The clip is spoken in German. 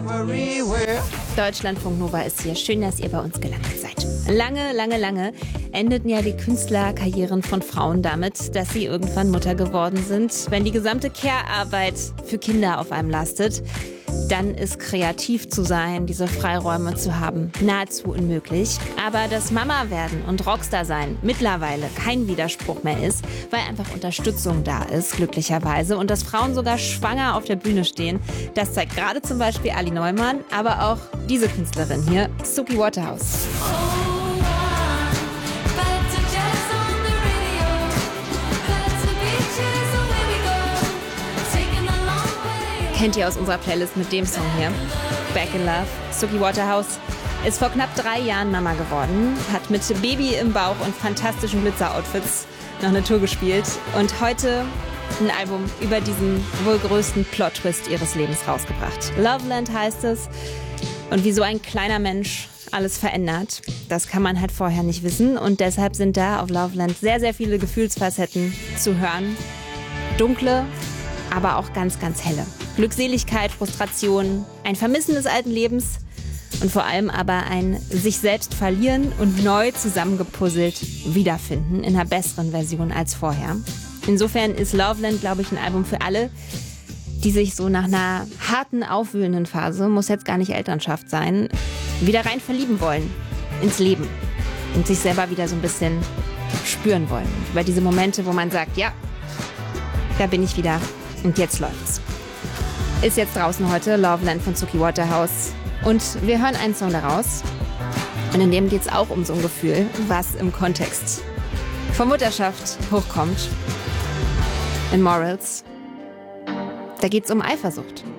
everywhere. Deutschlandfunk Nova ist hier. Schön, dass ihr bei uns gelandet seid. Lange endeten ja die Künstlerkarrieren von Frauen damit, dass sie irgendwann Mutter geworden sind. Wenn die gesamte Care-Arbeit für Kinder auf einem lastet, dann ist kreativ zu sein, diese Freiräume zu haben, nahezu unmöglich. Aber dass Mama werden und Rockstar sein mittlerweile kein Widerspruch mehr ist, weil einfach Unterstützung da ist, glücklicherweise. Und dass Frauen sogar schwanger auf der Bühne stehen, das zeigt gerade zum Beispiel Ali Neumann, aber auch diese Künstlerin hier, Suki Waterhouse. Kennt ihr aus unserer Playlist mit dem Song hier, Back in Love. Suki Waterhouse ist vor knapp 3 Jahren Mama geworden, hat mit Baby im Bauch und fantastischen Glitzer-Outfits noch eine Tour gespielt und heute ein Album über diesen wohl größten Plot-Twist ihres Lebens rausgebracht. Loveland heißt es, und wie so ein kleiner Mensch alles verändert, das kann man halt vorher nicht wissen, und deshalb sind da auf Loveland sehr viele Gefühlsfacetten zu hören. Dunkle, aber auch ganz helle. Glückseligkeit, Frustration, ein Vermissen des alten Lebens und vor allem aber ein sich selbst verlieren und neu zusammengepuzzelt wiederfinden in einer besseren Version als vorher. Insofern ist Loveland, glaube ich, ein Album für alle, die sich so nach einer harten, aufwühlenden Phase, muss jetzt gar nicht Elternschaft sein, wieder rein verlieben wollen ins Leben und sich selber wieder so ein bisschen spüren wollen. Über diese Momente, wo man sagt, ja, da bin ich wieder und jetzt läuft's. Ist jetzt draußen heute, Loveland von Suki Waterhouse. Und wir hören einen Song daraus. Und in dem geht es auch um so ein Gefühl, was im Kontext von Mutterschaft hochkommt. In Morals. Da geht es um Eifersucht.